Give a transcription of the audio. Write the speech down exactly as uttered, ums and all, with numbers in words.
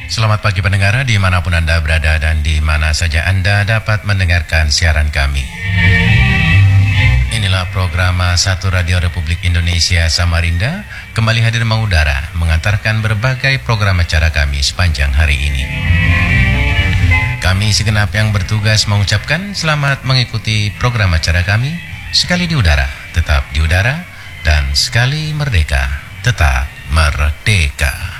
Selamat pagi pendengar dimanapun Anda berada dan di mana saja Anda dapat mendengarkan siaran kami. Inilah program Satu Radio Republik Indonesia Samarinda kembali hadir mengudara mengantarkan berbagai program acara kami sepanjang hari ini. Kami segenap yang bertugas mengucapkan selamat mengikuti program acara kami. Sekali di udara, tetap di udara, dan sekali merdeka, tetap merdeka.